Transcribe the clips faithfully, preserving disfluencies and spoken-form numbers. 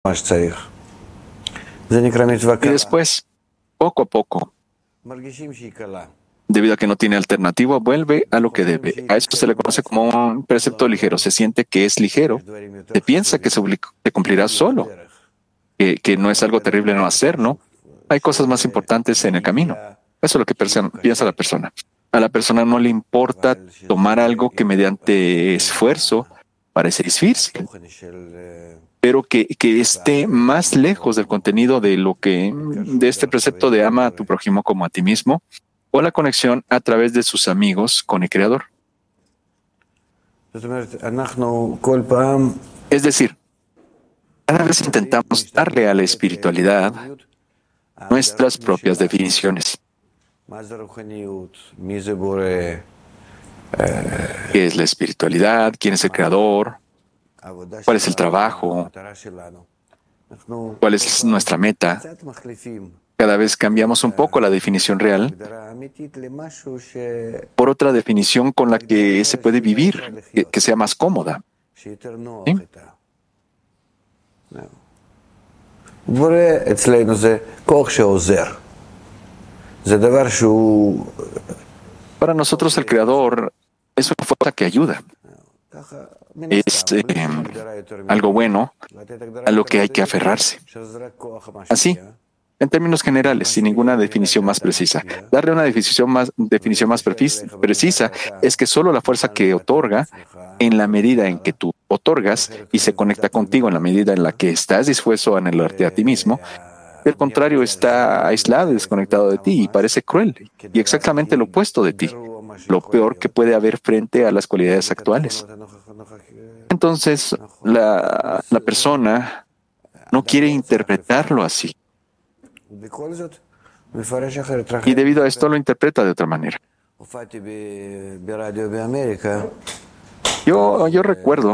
Y después, poco a poco, debido a que no tiene alternativa, vuelve a lo que debe. A esto se le conoce como un precepto ligero. Se siente que es ligero, se piensa que se, obli- se cumplirá solo, que, que no es algo terrible no hacer, ¿no? Hay cosas más importantes en el camino. Eso es lo que perso- piensa la persona. A la persona no le importa tomar algo que mediante esfuerzo parece difícil, pero que, que esté más lejos del contenido de lo que, de este precepto de ama a tu prójimo como a ti mismo, o la conexión a través de sus amigos con el Creador. Es decir, cada vez intentamos darle a la espiritualidad nuestras propias definiciones. ¿Qué es la espiritualidad? ¿Quién es el Creador? ¿Cuál es el trabajo? ¿Cuál es nuestra meta? Cada vez cambiamos un poco la definición real por otra definición con la que se puede vivir, que, que sea más cómoda. ¿Sí? Para nosotros el Creador es una fuerza que ayuda. Es eh, algo bueno a lo que hay que aferrarse. Así, en términos generales, sin ninguna definición más precisa. Darle una definición más, definición más precis- precisa es que solo la fuerza que otorga, en la medida en que tú otorgas y se conecta contigo en la medida en la que estás dispuesto a anhelarte a ti mismo, el contrario está aislado y desconectado de ti y parece cruel y exactamente lo opuesto de ti, lo peor que puede haber frente a las cualidades actuales. Entonces, la, la persona no quiere interpretarlo así. Y debido a esto lo interpreta de otra manera. Yo, yo recuerdo,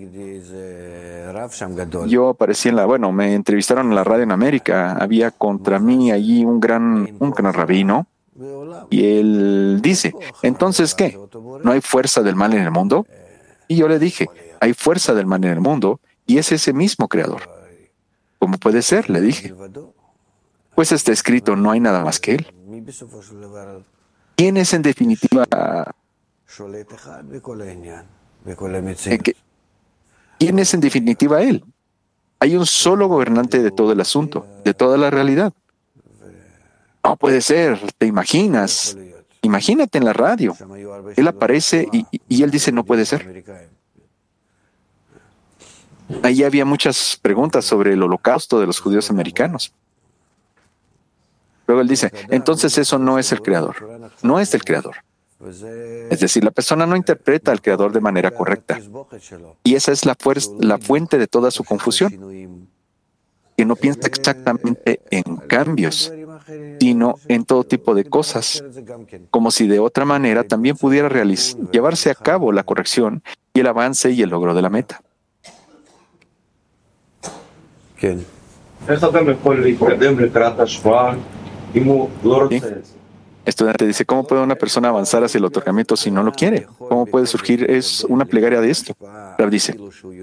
yo aparecí en la, bueno, me entrevistaron en la radio en América, había contra mí allí un gran, un gran rabino, y él dice, ¿entonces qué? ¿No hay fuerza del mal en el mundo? Y yo le dije, hay fuerza del mal en el mundo, y es ese mismo creador. ¿Cómo puede ser? Le dije. Pues está escrito, no hay nada más que él. ¿Quién es en definitiva eh, que- ¿Quién es en definitiva él? Hay un solo gobernante de todo el asunto, de toda la realidad. No puede ser, te imaginas. Imagínate en la radio. Él aparece y, y- y él dice no puede ser. Ahí había muchas preguntas sobre el holocausto de los judíos americanos. Luego él dice, entonces eso no es el creador, no es el creador. Es decir, la persona no interpreta al creador de manera correcta. Y esa es la, fuer- la fuente de toda su confusión, que no piensa exactamente en cambios, sino en todo tipo de cosas, como si de otra manera también pudiera realiz- llevarse a cabo la corrección y el avance y el logro de la meta. איך אדם יכול להתקדם לקראת השפעה אם הוא לא ¿Sí? רוצה את זה? Estudiante dice, ¿cómo puede una persona avanzar hacia el otorgamiento si no lo quiere? ¿Cómo puede surgir? Es una plegaria de esto. Rab dice,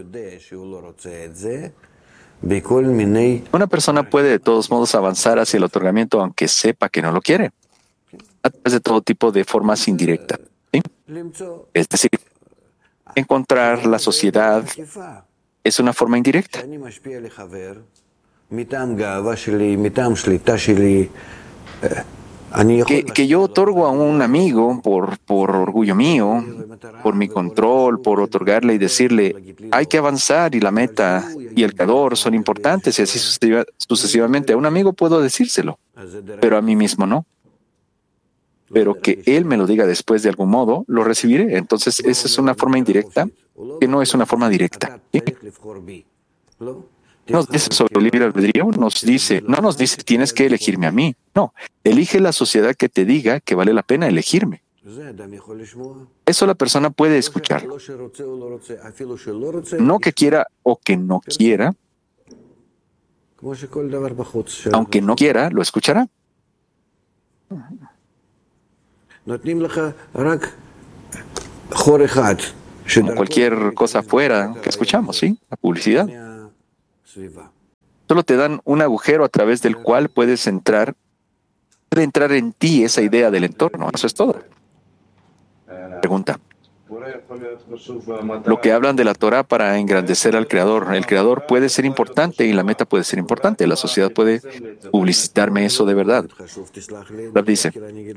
una persona puede de todos modos avanzar hacia el otorgamiento aunque sepa que no lo quiere, a través de todo tipo de formas indirectas. ¿Sí? Es decir, encontrar la sociedad es una forma indirecta. Que, que yo otorgo a un amigo por, por orgullo mío, por mi control, por otorgarle y decirle, hay que avanzar y la meta y el creador son importantes y así sucesiva- sucesivamente. A un amigo puedo decírselo, pero a mí mismo no. Pero que él me lo diga después de algún modo, lo recibiré. Entonces, esa es una forma indirecta que no es una forma directa. ¿Sí? Nos dice sobre el libre albedrío, nos dice, no nos dice tienes que elegirme a mí. No, elige la sociedad que te diga que vale la pena elegirme. Eso la persona puede escucharlo. No que quiera o que no quiera, aunque no quiera, lo escuchará. Como cualquier cosa afuera que escuchamos, ¿sí? La publicidad. Solo te dan un agujero a través del cual puedes entrar, puede entrar en ti esa idea del entorno. Eso es todo. Pregunta. Lo que hablan de la Torah para engrandecer al Creador. El Creador puede ser importante y la meta puede ser importante. La sociedad puede publicitarme eso de verdad. Rab dice,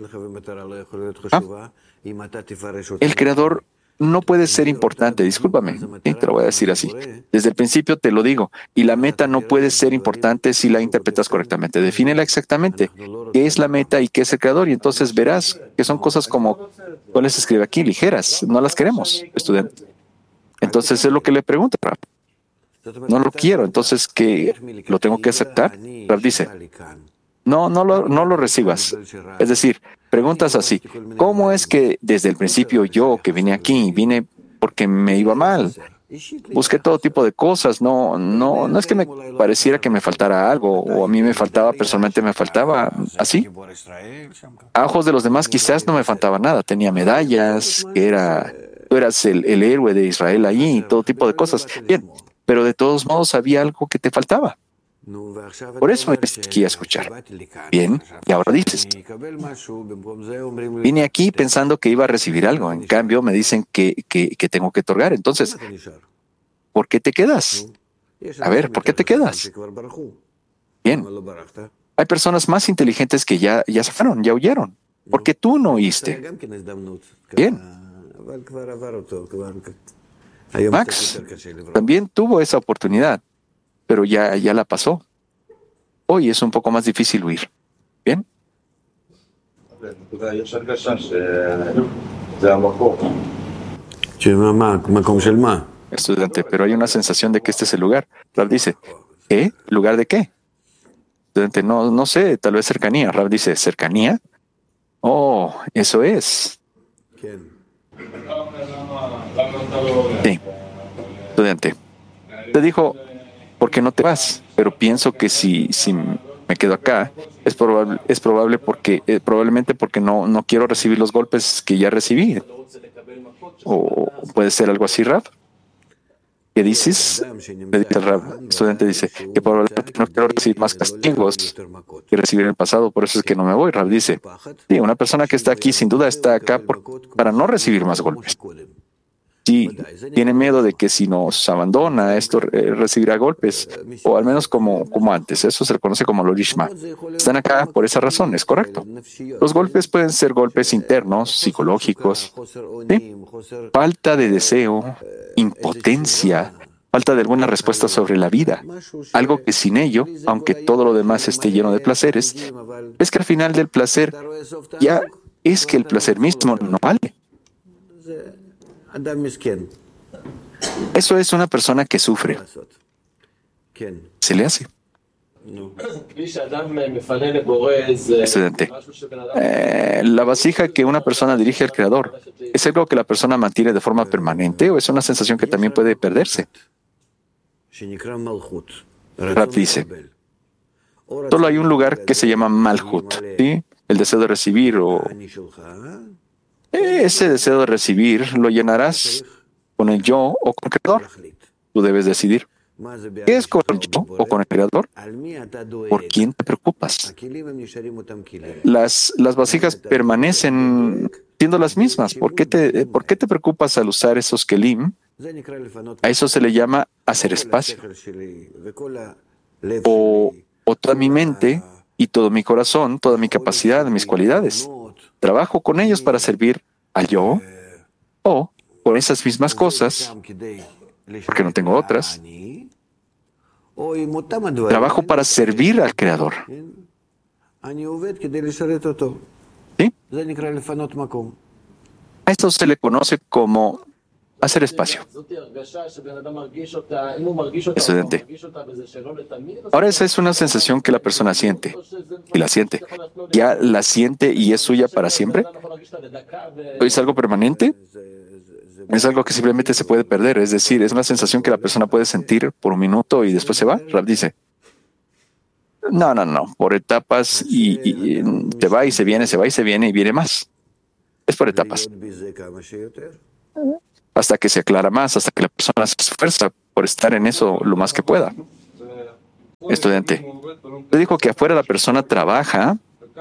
ah, el Creador no puede ser importante, discúlpame, ¿sí? Te lo voy a decir así. Desde el principio te lo digo, y la meta no puede ser importante si la interpretas correctamente. Defínela exactamente. ¿Qué es la meta y qué es el Creador? Y entonces verás que son cosas como, ¿cuál les escribe aquí? Ligeras. No las queremos, estudiante. Entonces es lo que le pregunta Rab. No lo quiero, entonces ¿qué? ¿Lo tengo que aceptar? Rab dice, no, no lo, no lo recibas. Es decir, preguntas así, ¿cómo es que desde el principio yo que vine aquí, vine porque me iba mal? Busqué todo tipo de cosas, no, no, no es que me pareciera que me faltara algo, o a mí me faltaba, personalmente me faltaba, así. A ojos de los demás quizás no me faltaba nada, tenía medallas, que era, tú eras el, el héroe de Israel allí, todo tipo de cosas. Bien, pero de todos modos había algo que te faltaba. Por eso viniste aquí a escuchar. Bien, y ahora dices, vine aquí pensando que iba a recibir algo, en cambio me dicen que, que, que tengo que otorgar. Entonces, ¿por qué te quedas? A ver, ¿por qué te quedas? Bien, hay personas más inteligentes que ya, ya se fueron, ya huyeron. ¿Por qué tú no oíste? Bien. Max también tuvo esa oportunidad, pero ya, ya la pasó. Hoy es un poco más difícil huir. ¿Bien? Estudiante, pero hay una sensación de que este es el lugar. Rab dice, ¿qué? ¿Lugar de qué? Estudiante, no, no sé, tal vez cercanía. Rab dice, ¿cercanía? Oh, eso es. Sí. Estudiante, te dijo, ¿por qué no te vas? Pero pienso que si, si me quedo acá, es probable, es probable porque, eh, probablemente porque no, no quiero recibir los golpes que ya recibí. O puede ser algo así, Rab. ¿Qué dices? Le dice el Rab. El estudiante dice que probablemente no quiero recibir más castigos que recibir en el pasado, por eso es que no me voy. Rab dice, sí, una persona que está aquí sin duda está acá por, para no recibir más golpes. Sí, tiene miedo de que si nos abandona, esto eh, recibirá golpes, o al menos como, como antes. Eso se le conoce como lorishma. Están acá por esa razón, es correcto. Los golpes pueden ser golpes internos, psicológicos, ¿sí? Falta de deseo, impotencia, falta de alguna respuesta sobre la vida. Algo que sin ello, aunque todo lo demás esté lleno de placeres, es que al final del placer ya es que el placer mismo no vale. Eso es una persona que sufre. Se le hace. Estudiante. Eh, la vasija que una persona dirige al Creador, ¿es algo que la persona mantiene de forma permanente o es una sensación que también puede perderse? Rab dice, solo hay un lugar que se llama Malhut, ¿sí? El deseo de recibir o... Ese deseo de recibir lo llenarás con el yo o con el Creador. Tú debes decidir. ¿Qué es con el yo o con el Creador? ¿Por quién te preocupas? Las, las vasijas permanecen siendo las mismas. ¿Por qué, te, ¿Por qué te preocupas al usar esos kelim? A eso se le llama hacer espacio. O, o toda mi mente y todo mi corazón, toda mi capacidad, mis cualidades. Trabajo con ellos para servir al yo o con esas mismas cosas, porque no tengo otras. Trabajo para servir al Creador. ¿Sí? A esto se le conoce como hacer espacio. Estudiante. Ahora esa es una sensación que la persona siente y la siente. ¿Ya la siente y es suya para siempre? ¿Es algo permanente? Es algo que simplemente se puede perder. Es decir, es una sensación que la persona puede sentir por un minuto y después se va. Rab dice, no, no, no, por etapas y, y se va y se viene, se va y se viene y viene más. Es por etapas. Hasta que se aclara más, hasta que la persona se esfuerza por estar en eso lo más que pueda. Estudiante, le dijo que afuera la persona trabaja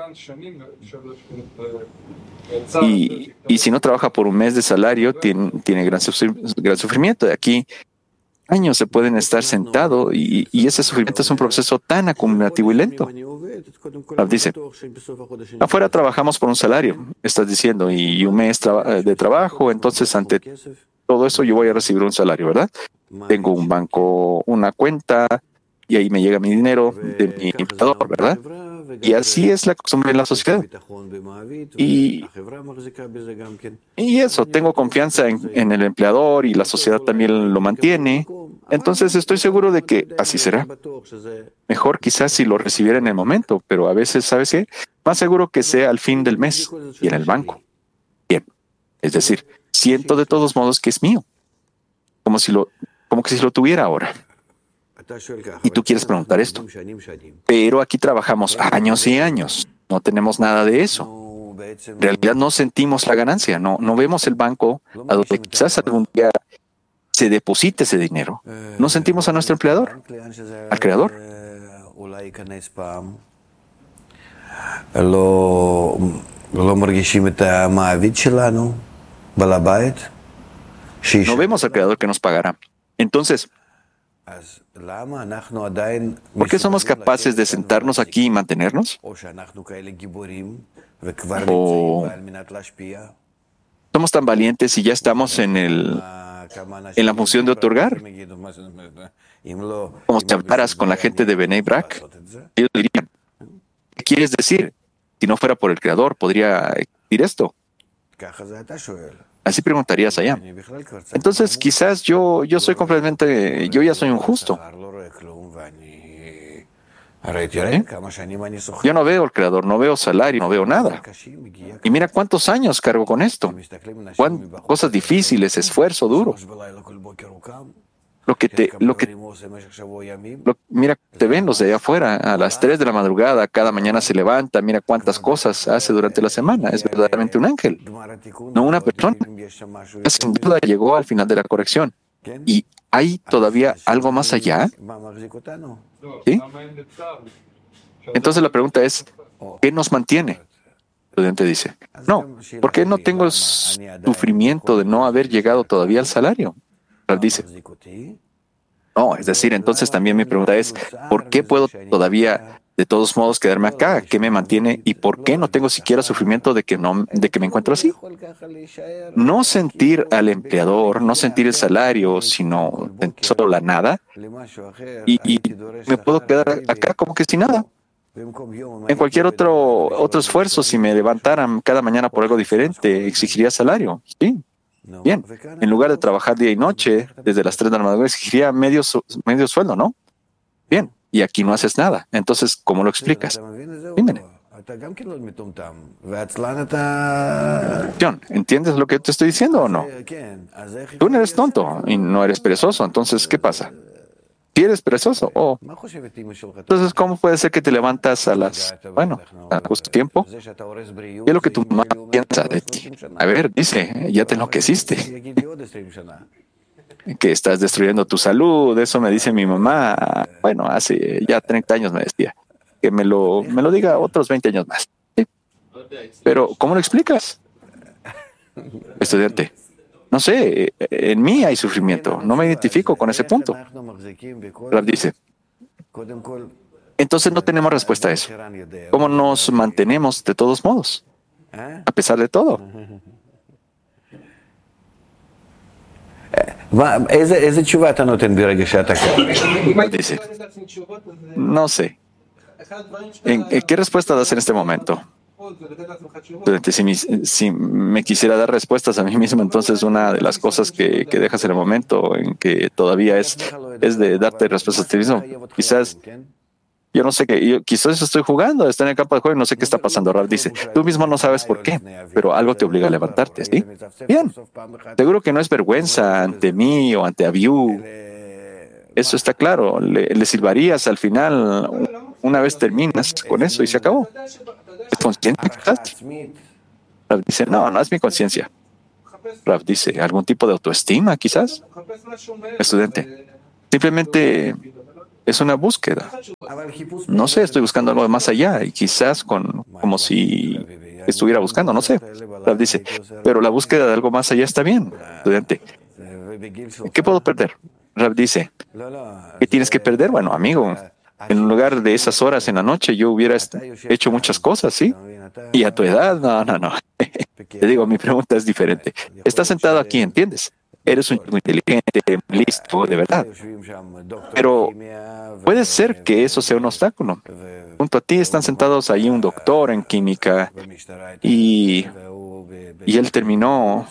y, y si no trabaja por un mes de salario, tiene, tiene gran, sufri gran sufrimiento. De aquí años se pueden estar sentados y, y ese sufrimiento es un proceso tan acumulativo y lento. Dice, afuera trabajamos por un salario, estás diciendo, y un mes tra de trabajo, entonces ante todo eso yo voy a recibir un salario, ¿verdad? Tengo un banco, una cuenta, y ahí me llega mi dinero de mi empleador, ¿verdad? Y así es la costumbre en la sociedad. Y, y eso, tengo confianza en, en el empleador y la sociedad también lo mantiene. Entonces estoy seguro de que así será. Mejor quizás si lo recibiera en el momento, pero a veces, ¿sabes qué? Más seguro que sea al fin del mes y en el banco. Bien. Es decir, siento de todos modos que es mío. Como si lo, como que si lo tuviera ahora. Y tú quieres preguntar esto. Pero aquí trabajamos años y años. No tenemos nada de eso. En realidad no sentimos la ganancia. No, no vemos el banco a donde quizás algún día se deposite ese dinero. No sentimos a nuestro empleador, al creador. No vemos al creador que nos pagará. Entonces, ¿por qué somos capaces de sentarnos aquí y mantenernos? ¿O somos tan valientes y ya estamos en, el, en la función de otorgar? Como si hablaras con la gente de Bnei Brak, ellos dirían, ¿qué quieres decir? Si no fuera por el Creador, ¿podría existir esto? Así preguntarías allá. Entonces, quizás yo, yo soy completamente, yo ya soy un justo. ¿Eh? Yo no veo el Creador, no veo salario, no veo nada. Y mira cuántos años cargo con esto. Cuántas cosas difíciles, esfuerzo duro. Lo que te, lo que, lo, mira, te ven los de allá afuera a las tres de la madrugada, cada mañana se levanta, mira cuántas cosas hace durante la semana. Es verdaderamente un ángel, no una persona. Sin duda llegó al final de la corrección. ¿Y hay todavía algo más allá? ¿Sí? Entonces la pregunta es, ¿qué nos mantiene? El estudiante dice, no, porque no tengo el sufrimiento de no haber llegado todavía al salario. Él dice, no, es decir, entonces también mi pregunta es, ¿por qué puedo todavía de todos modos quedarme acá? ¿Qué me mantiene? ¿Y por qué no tengo siquiera sufrimiento de que, no, de que me encuentro así? No sentir al empleador, no sentir el salario, sino solo la nada. Y, y me puedo quedar acá como que sin nada. En cualquier otro, otro esfuerzo, si me levantaran cada mañana por algo diferente, exigiría salario. Sí. Bien, en lugar de trabajar día y noche, desde las tres de la madrugada, exigiría medio, su medio sueldo, ¿no? Bien, y aquí no haces nada. Entonces, ¿cómo lo explicas? Dímele. ¿Entiendes lo que te estoy diciendo o no? Tú no eres tonto y no eres perezoso, entonces, ¿qué pasa? Si eres perezoso, oh. Entonces, ¿cómo puede ser que te levantas a las, bueno, a justo tiempo? ¿Qué es lo que tu mamá piensa de ti? A ver, dice, ya te enloqueciste. Que estás destruyendo tu salud, eso me dice mi mamá. Bueno, hace ya treinta años me decía. Que me lo, me lo diga otros veinte años más. ¿Sí? Pero, ¿cómo lo explicas? Estudiante. No sé, en mí hay sufrimiento, no me identifico con ese punto. Rav dice, entonces no tenemos respuesta a eso. ¿Cómo nos mantenemos de todos modos? A pesar de todo. Dice, no sé. ¿En, en qué respuesta das en este momento? Si me, si me quisiera dar respuestas a mí mismo, entonces una de las cosas que, que dejas en el momento en que todavía es, es de darte respuestas a ti mismo. Quizás, yo no sé qué, yo, quizás estoy jugando, estoy en el campo de juego y no sé qué está pasando. Rav dice, tú mismo no sabes por qué, pero algo te obliga a levantarte, ¿sí? Bien, seguro que no es vergüenza ante mí o ante Abiú. Eso está claro, le, le silbarías al final, una vez terminas con eso y se acabó. ¿Es consciente? Rav dice, no, no es mi conciencia. Rav dice, ¿algún tipo de autoestima quizás? Estudiante, simplemente es una búsqueda. No sé, estoy buscando algo más allá y quizás con, como si estuviera buscando, no sé. Rab dice, pero la búsqueda de algo más allá está bien, estudiante. ¿Qué puedo perder? Rab dice, ¿qué tienes que perder? Bueno, amigo, en lugar de esas horas en la noche yo hubiera hecho muchas cosas, ¿sí? Y a tu edad, no, no, no. Te digo, mi pregunta es diferente. Estás sentado aquí, ¿entiendes? Eres un chico inteligente, listo, de verdad. Pero puede ser que eso sea un obstáculo. Junto a ti están sentados ahí un doctor en química y, y él terminó,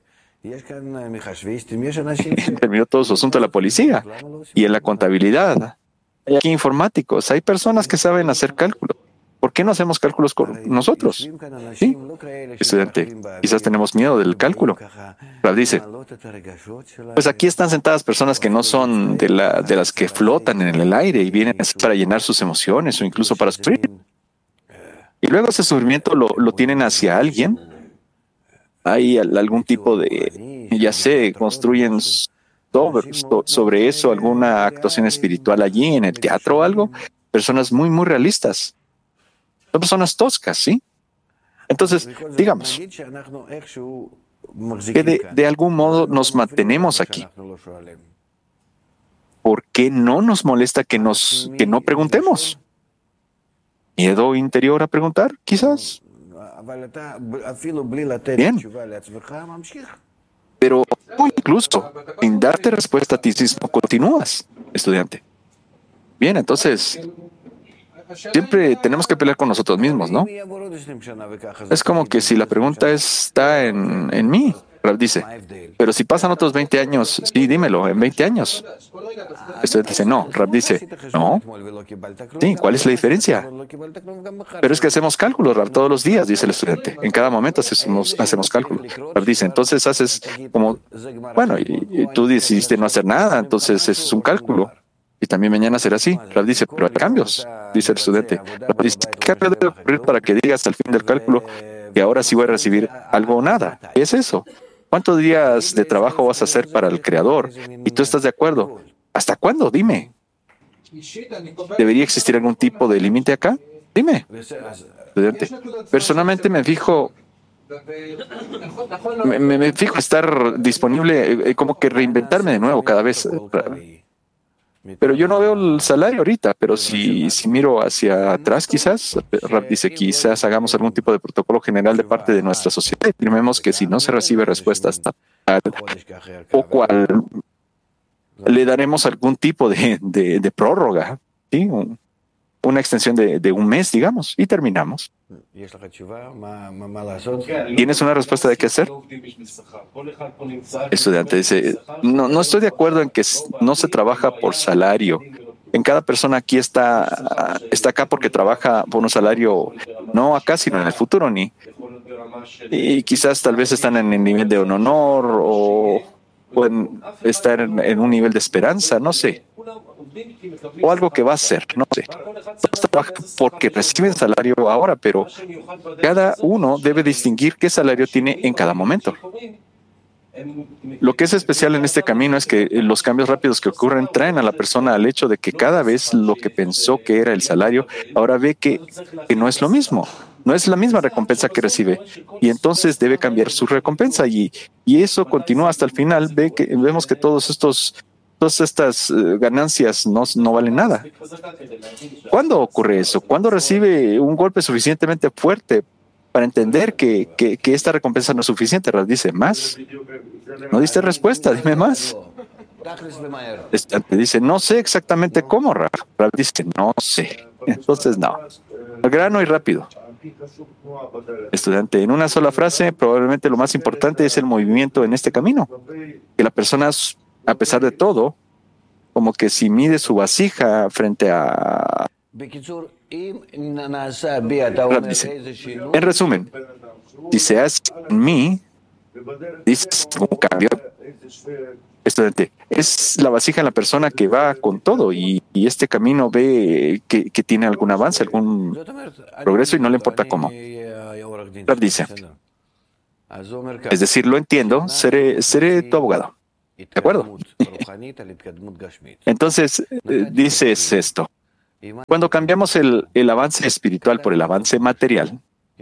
terminó todo su asunto de la policía y en la contabilidad. Hay aquí informáticos, hay personas que saben hacer cálculos. ¿Por qué no hacemos cálculos con nosotros? Sí, estudiante, quizás tenemos miedo del cálculo. Rab dice, pues aquí están sentadas personas que no son de, la, de las que flotan en el aire y vienen para llenar sus emociones o incluso para sufrir. Y luego ese sufrimiento lo, lo tienen hacia alguien. Hay algún tipo de, ya sé, construyen sobre, sobre eso alguna actuación espiritual allí en el teatro o algo. Personas muy, muy realistas. Son personas toscas, ¿sí? Entonces, digamos que de, de algún modo nos mantenemos aquí. ¿Por qué no nos molesta que, nos, que no preguntemos? ¿Miedo interior a preguntar, quizás? Bien. Pero tú incluso, sin darte respuesta a ti mismo, continúas, estudiante. Bien, entonces, siempre tenemos que pelear con nosotros mismos, ¿no? Es como que si la pregunta está en, en mí, Rab dice, pero si pasan otros veinte años, sí, dímelo, en veinte años. Estudiante dice, no. Rab dice, no. Sí, ¿cuál es la diferencia? Pero es que hacemos cálculos, Rab, todos los días, dice el estudiante. En cada momento hacemos, hacemos cálculos. Rab dice, entonces haces como, bueno, y, y tú decidiste no hacer nada, entonces eso es un cálculo. Y también mañana será así. Rab dice, pero hay cambios, dice el estudiante. Rab dice, ¿qué cambio debe ocurrir para que digas al fin del cálculo que ahora sí voy a recibir algo o nada? ¿Qué es eso? ¿Cuántos días de trabajo vas a hacer para el Creador? Y tú estás de acuerdo. ¿Hasta cuándo? Dime. ¿Debería existir algún tipo de límite acá? Dime. Estudiante. Personalmente me fijo, me, me, me fijo estar disponible, eh, como que reinventarme de nuevo cada vez. Pero yo no veo el salario ahorita, pero si, si miro hacia atrás, quizás, Rab dice, quizás hagamos algún tipo de protocolo general de parte de nuestra sociedad y firmemos que si no se recibe respuesta hasta tal o cual, le daremos algún tipo de, de, de prórroga, ¿sí? Un, una extensión de, de un mes, digamos, y terminamos. ¿Tienes una respuesta de qué hacer? Estudiante dice, no, no estoy de acuerdo en que no se trabaja por salario. En cada persona aquí está, está acá porque trabaja por un salario, no acá, sino en el futuro, ni. Y quizás tal vez están en el nivel de un honor o pueden estar en, en un nivel de esperanza, no sé. O algo que va a ser, no sé. Todos trabajan porque reciben salario ahora, pero cada uno debe distinguir qué salario tiene en cada momento. Lo que es especial en este camino es que los cambios rápidos que ocurren traen a la persona al hecho de que cada vez lo que pensó que era el salario, ahora ve que, que no es lo mismo. No es la misma recompensa que recibe. Y entonces debe cambiar su recompensa. Y, y eso continúa hasta el final. Ve que, vemos que todos estos Todas estas uh, ganancias no, no valen nada. ¿Cuándo ocurre eso? ¿Cuándo recibe un golpe suficientemente fuerte para entender que, que, que esta recompensa no es suficiente? Rab dice, ¿más? No diste respuesta, dime más. Te dice, no sé exactamente cómo, Rab. Rab dice, no sé. Entonces, no. Al grano y rápido. Estudiante, en una sola frase, probablemente lo más importante es el movimiento en este camino. Que la persona, a pesar de todo, como que si mide su vasija frente a... Dice, en resumen, si se hace en mí, dices un cambio. Estudiante, es la vasija en la persona que va con todo y, y este camino ve que, que tiene algún avance, algún progreso y no le importa cómo. Dice, es decir, lo entiendo, seré, seré tu abogado. ¿De acuerdo? Entonces, eh, dices esto. Cuando cambiamos el, el avance espiritual por el avance material,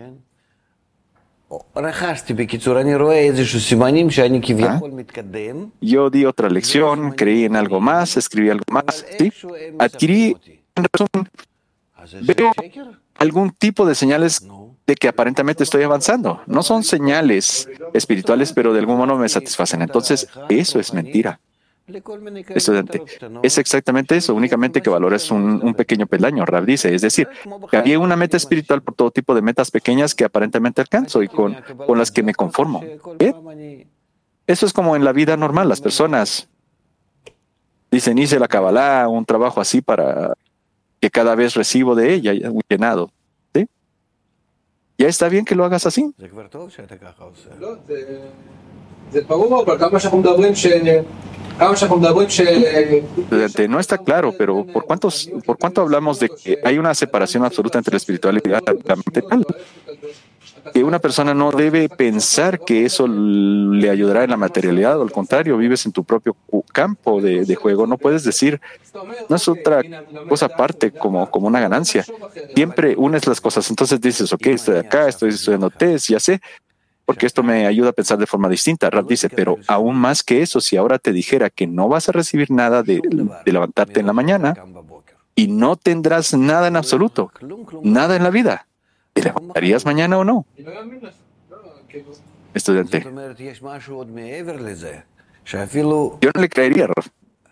¿ah? Yo di otra lección, creí en algo más, escribí algo más, ¿sí? Adquirí, en resumen, veo algún tipo de señales de que aparentemente estoy avanzando. No son señales espirituales, pero de algún modo me satisfacen. Entonces, eso es mentira. Estudiante, es exactamente eso, únicamente que valoras un, un pequeño peldaño, Rav dice. Es decir, que había una meta espiritual por todo tipo de metas pequeñas que aparentemente alcanzo y con, con las que me conformo. ¿Eh? Eso es como en la vida normal. Las personas dicen, hice la Kabbalah, un trabajo así para que cada vez recibo de ella un llenado. ¿Sí? Ya está bien que lo hagas así. No está claro, pero ¿por cuántos, por cuánto hablamos de que hay una separación absoluta entre la espiritualidad y la material? Que una persona no debe pensar que eso le ayudará en la materialidad, o al contrario, vives en tu propio campo de, de juego. No puedes decir, no es otra cosa aparte como, como una ganancia. Siempre unes las cosas. Entonces dices, ok, estoy acá, estoy estudiando test, ya sé, porque esto me ayuda a pensar de forma distinta. Rav dice, pero aún más que eso, si ahora te dijera que no vas a recibir nada de, de levantarte en la mañana y no tendrás nada en absoluto, nada en la vida, ¿te levantarías mañana o no? Estudiante, yo no le creería, Rav.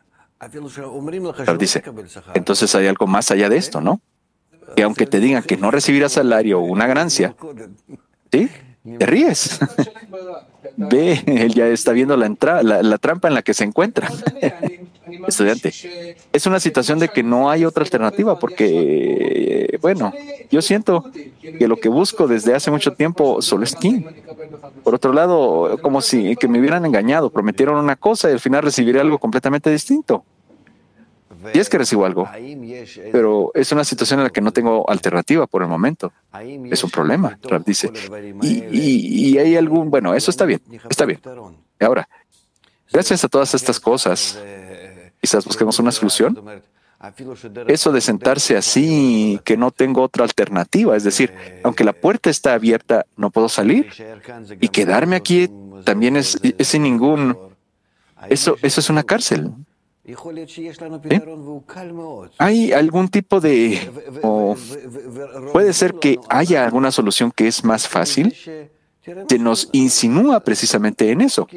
Rav dice, entonces hay algo más allá de esto, ¿no? Que aunque te digan que no recibirás salario o una ganancia, ¿sí? Te ríes. Ve, él ya está viendo la, entra la, la trampa en la que se encuentra. Estudiante, es una situación de que no hay otra alternativa porque, bueno, yo siento que lo que busco desde hace mucho tiempo solo es Kim. Por otro lado, como si que me hubieran engañado, prometieron una cosa y al final recibiré algo completamente distinto. Y es que recibo algo, pero es una situación en la que no tengo alternativa por el momento. Es un problema, Rav dice. Y, y, y hay algún, bueno, eso está bien, está bien. Ahora, gracias a todas estas cosas, quizás busquemos una solución. Eso de sentarse así, que no tengo otra alternativa, es decir, aunque la puerta está abierta, no puedo salir. Y quedarme aquí también es, es sin ningún, eso, eso es una cárcel. ¿Eh? ¿Hay algún tipo de... o puede ser que haya alguna solución que es más fácil? Se nos insinúa precisamente en eso.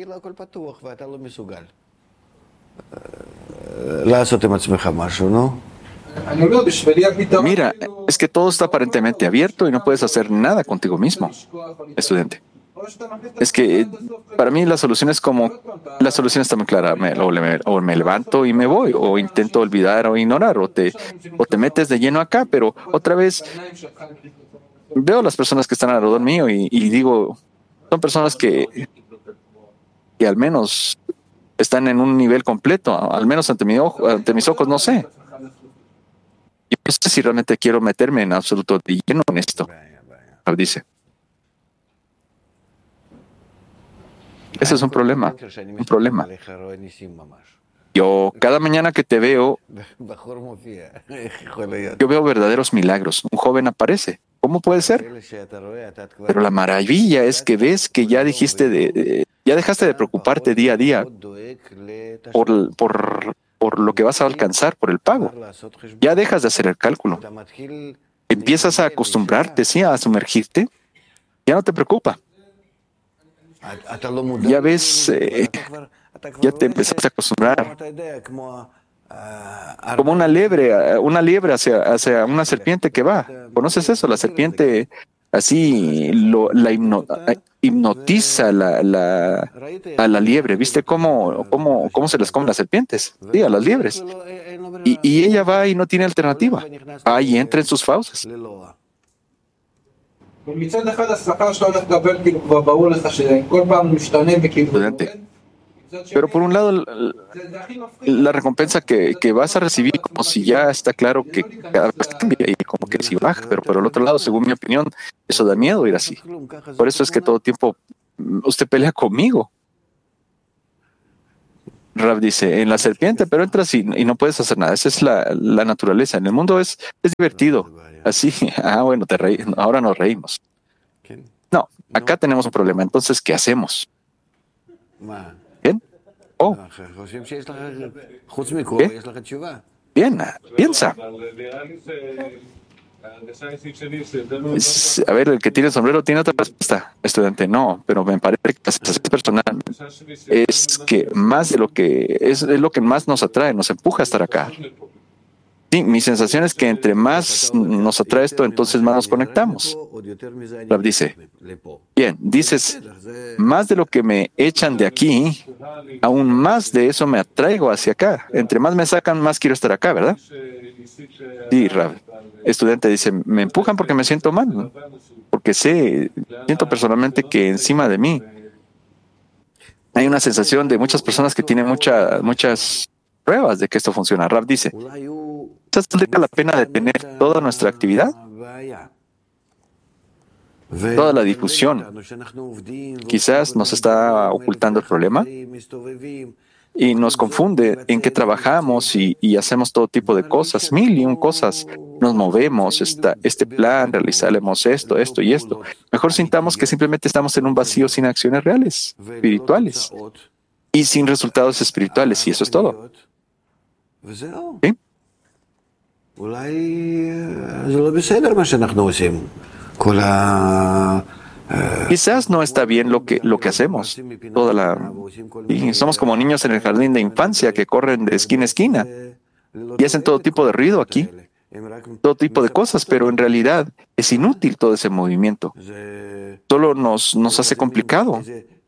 Mira, es que todo está aparentemente abierto y no puedes hacer nada contigo mismo, estudiante. Es que para mí la solución es como, la solución está muy clara, me, o, me, o me levanto y me voy, o intento olvidar o ignorar, o te, o te metes de lleno acá, pero otra vez veo a las personas que están alrededor mío y, y digo, son personas que, que al menos están en un nivel completo, al menos ante, mi ojo, ante mis ojos, no sé. Y no sé si realmente quiero meterme en absoluto de lleno en esto, dice. Ese es un problema, un problema. Yo, cada mañana que te veo, yo veo verdaderos milagros. Un joven aparece. ¿Cómo puede ser? Pero la maravilla es que ves que ya dijiste de, de ya dejaste de preocuparte día a día por, por, por lo que vas a alcanzar, por el pago. Ya dejas de hacer el cálculo. Empiezas a acostumbrarte, sí, a sumergirte. Ya no te preocupa. Ya ves, eh, ya te empezaste a acostumbrar. Como una liebre, una liebre hacia, hacia una serpiente que va. ¿Conoces eso? La serpiente así lo, la hipno, hipnotiza la, la, a la liebre. ¿Viste cómo, cómo, cómo se les comen las serpientes? Sí, a las liebres. Y, y ella va y no tiene alternativa. Ahí entra en sus fauces. Estudiante. Pero por un lado, la recompensa que, que vas a recibir, como si ya está claro que cada vez cambia y como que si baja, pero por el otro lado, según mi opinión, eso da miedo ir así. Por eso es que todo el tiempo usted pelea conmigo. Rab dice, en la serpiente, pero entras y, y no puedes hacer nada. Esa es la, la naturaleza. En el mundo es, es divertido. Así, ah, bueno, te reí, ahora nos reímos. No, acá tenemos un problema. Entonces, ¿qué hacemos? Bien. Oh. ¿Qué? Bien, piensa. Es- a ver, el que tiene sombrero tiene otra respuesta, estudiante. No, pero me parece que la sensación personal es que más de lo que es, es lo que más nos atrae, nos empuja a estar acá. Sí, mi sensación es que entre más nos atrae esto, entonces más nos conectamos. Rab dice, bien, dices, más de lo que me echan de aquí, aún más de eso me atraigo hacia acá. Entre más me sacan, más quiero estar acá, ¿verdad? Sí, Rab. Estudiante dice, me empujan porque me siento mal, ¿no? Porque sé, siento personalmente que encima de mí hay una sensación de muchas personas que tienen mucha, muchas pruebas de que esto funciona. Rab dice, ¿quizás valdría la pena detener toda nuestra actividad? Toda la difusión quizás nos está ocultando el problema y nos confunde en que trabajamos y, y hacemos todo tipo de cosas, mil y un cosas. Nos movemos, esta, este plan, realizaremos esto, esto y esto. Mejor sintamos que simplemente estamos en un vacío sin acciones reales, espirituales y sin resultados espirituales, y eso es todo. ¿Sí? Quizás no está bien lo que, lo que hacemos. Toda la, y somos como niños en el jardín de infancia que corren de esquina a esquina y hacen todo tipo de ruido aquí, todo tipo de cosas, pero en realidad es inútil todo ese movimiento. Solo nos, nos hace complicado.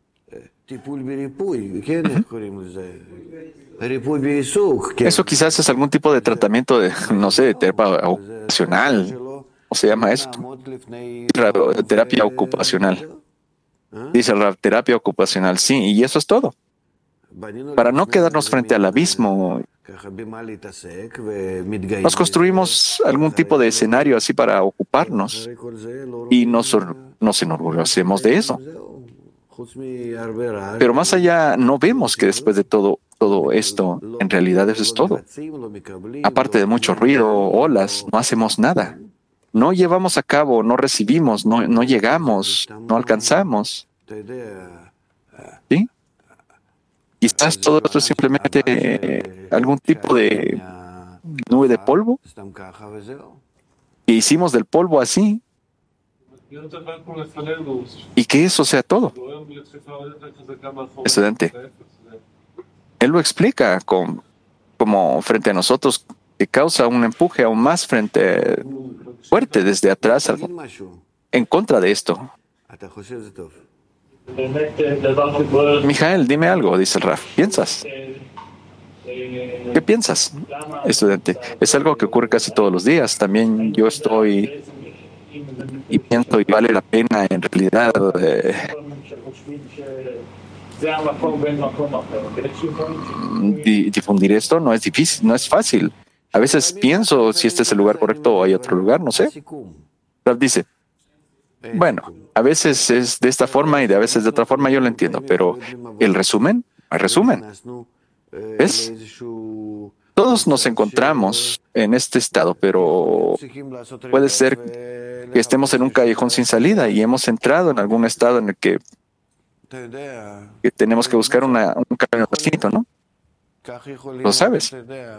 Eso quizás es algún tipo de tratamiento de, no sé, de terapia ocupacional. ¿Cómo se llama eso? Terapia ocupacional. Dice la terapia ocupacional, sí, y eso es todo. Para no quedarnos frente al abismo, nos construimos algún tipo de escenario así para ocuparnos y nos, nos enorgullecemos de eso. Pero más allá, no vemos que después de todo, todo esto, en realidad eso es todo. Aparte de mucho ruido, olas, no hacemos nada. No llevamos a cabo, no recibimos, no, no llegamos, no alcanzamos. ¿Sí? Quizás todo esto es simplemente eh, algún tipo de nube de polvo que hicimos del polvo así y que eso sea todo. Estudiante, él lo explica con, como frente a nosotros, que causa un empuje aún más frente fuerte desde atrás en contra de esto. Mijael, dime algo, dice el Raf. ¿Piensas? ¿Qué piensas, estudiante? Es algo que ocurre casi todos los días. También yo estoy y pienso y vale la pena en realidad eh, di- difundir esto. No es difícil, no es fácil. A veces pienso si este es el lugar correcto o hay otro lugar, no sé. Raf dice, bueno, a veces es de esta forma y de a veces de otra forma, yo lo entiendo, pero el resumen, el resumen, ¿ves? Todos nos encontramos en este estado, pero puede ser que estemos en un callejón sin salida y hemos entrado en algún estado en el que, que tenemos que buscar una, un camino distinto, ¿no? Lo sabes.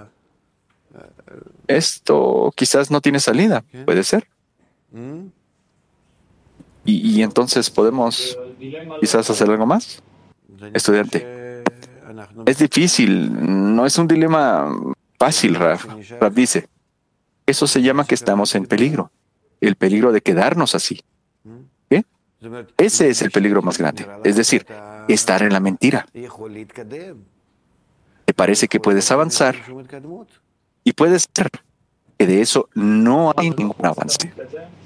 Esto quizás no tiene salida, puede ser. Y, y entonces podemos quizás hacer algo más. Estudiante, es difícil, no es un dilema fácil, Raf. Raf dice, eso se llama que estamos en peligro, el peligro de quedarnos así. ¿Qué? Ese es el peligro más grande, es decir, estar en la mentira. Te parece que puedes avanzar y puede ser que de eso no hay ningún avance.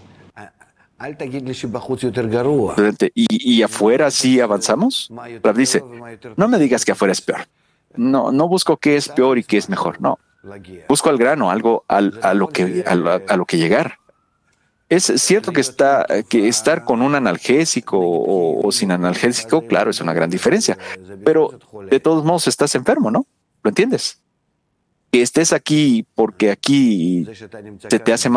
¿Y, y afuera sí avanzamos? Raf dice, no me digas que afuera es peor. No, no busco qué es peor y qué es mejor, no. Busco al grano, algo al- a, lo que, a, lo, a lo que llegar. Es cierto que está que estar con un analgésico o, o sin analgésico, claro, es una gran diferencia, pero de todos modos estás enfermo, ¿no? ¿Lo entiendes? Que estés aquí porque aquí se te hace